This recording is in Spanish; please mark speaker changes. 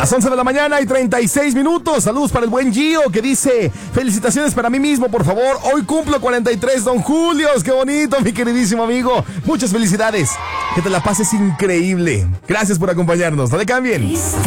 Speaker 1: Las 11 de la mañana y 36 minutos. Saludos para el buen Gio, que dice: felicitaciones para mí mismo, por favor. Hoy cumplo 43, don Julios. Qué bonito, mi queridísimo amigo. Muchas felicidades. Que te la pases increíble. Gracias por acompañarnos. No le cambien.